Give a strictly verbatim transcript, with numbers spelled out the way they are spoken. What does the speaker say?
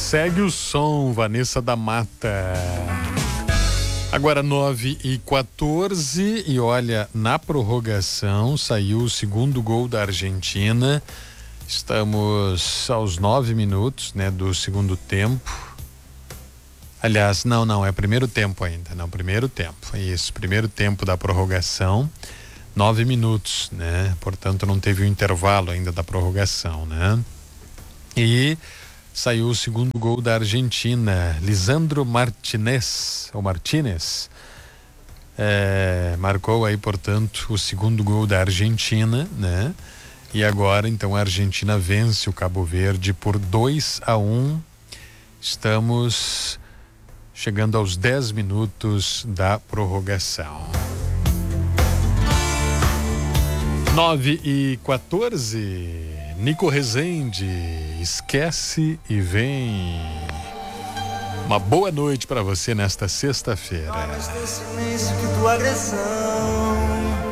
Segue o som, Vanessa da Mata. Agora nove e quatorze e olha, na prorrogação saiu o segundo gol da Argentina. Estamos aos nove minutos, né, do segundo tempo. Aliás, não, não, é primeiro tempo ainda, não, primeiro tempo, isso, primeiro tempo da prorrogação, nove minutos, né, portanto não teve o intervalo ainda da prorrogação, né, e saiu o segundo gol da Argentina, Lisandro Martinez, ou Martínez, é, marcou aí, portanto, o segundo gol da Argentina, né, e agora, então, a Argentina vence o Cabo Verde por dois a um, estamos chegando aos dez minutos da prorrogação. nove e quatorze, Nico Rezende, esquece e vem. Uma boa noite para você nesta sexta-feira. Mas tem silêncio que tua agressão